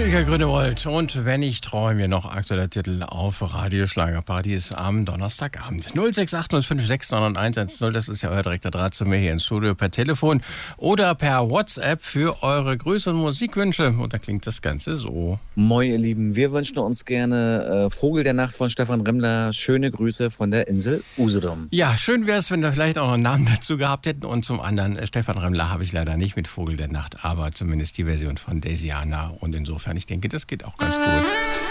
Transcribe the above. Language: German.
Ilka Grünewold und Wenn ich träume, noch aktueller Titel auf Radio Schlagerparadies am Donnerstagabend. 06805699110, das ist ja euer direkter Draht zu mir hier ins Studio per Telefon oder per WhatsApp für eure Grüße und Musikwünsche. Und da klingt das Ganze so. Moin ihr Lieben, wir wünschen uns gerne Vogel der Nacht von Stefan Remmler. Schöne Grüße von der Insel Usedom. Ja, schön wäre es, wenn wir vielleicht auch noch einen Namen dazu gehabt hätten. Und zum anderen, Stefan Remmler habe ich leider nicht mit Vogel der Nacht, aber zumindest die Version von Daisiana. Und insofern, ich denke, das geht auch ganz gut.